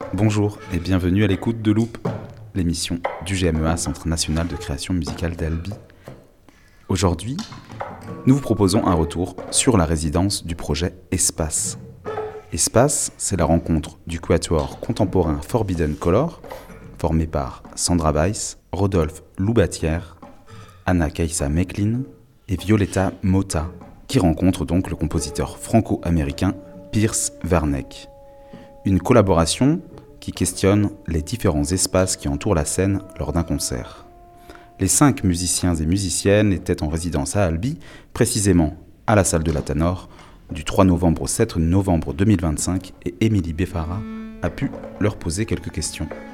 Bonjour et bienvenue à l'écoute de Loop, l'émission du GMEA, Centre National de Création Musicale d'Albi. Aujourd'hui, nous vous proposons un retour sur la résidence du projet Espace. Espace, c'est la rencontre du quatuor contemporain Forbidden Color, formé par Sandra Weiss, Rodolphe Loubatière, Anna Kaisa Meklin et Violetta Motta, qui rencontre donc le compositeur franco-américain Pierce Werneck. Une collaboration qui questionne les différents espaces qui entourent la scène lors d'un concert. Les 5 musiciens et musiciennes étaient en résidence à Albi, précisément à la salle de la Tanor, du 3 novembre au 7 novembre 2025, et Émilie Beffara a pu leur poser quelques questions.